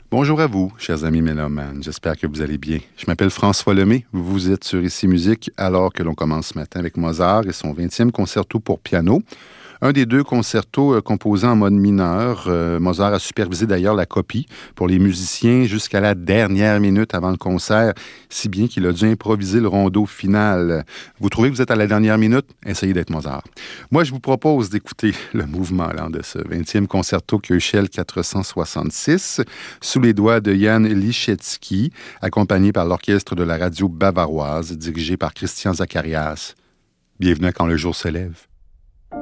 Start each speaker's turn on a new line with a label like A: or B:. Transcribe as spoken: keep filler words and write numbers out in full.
A: Bonjour à vous, chers amis mélomanes. J'espère que vous allez bien. Je m'appelle François Lemay. Vous êtes sur Ici Musique alors que l'on commence ce matin avec Mozart et son vingtième concerto pour piano. Un des deux concertos euh, composés en mode mineur. Euh, Mozart a supervisé d'ailleurs la copie pour les musiciens jusqu'à la dernière minute avant le concert, si bien qu'il a dû improviser le rondo final. Vous trouvez que vous êtes à la dernière minute? Essayez d'être Mozart. Moi, je vous propose d'écouter le mouvement lent de ce vingtième concerto Köchel quatre cent soixante-six sous les doigts de Jan Liszewski, accompagné par l'orchestre de la radio bavaroise dirigé par Christian Zacharias. Bienvenue à Quand le jour se lève.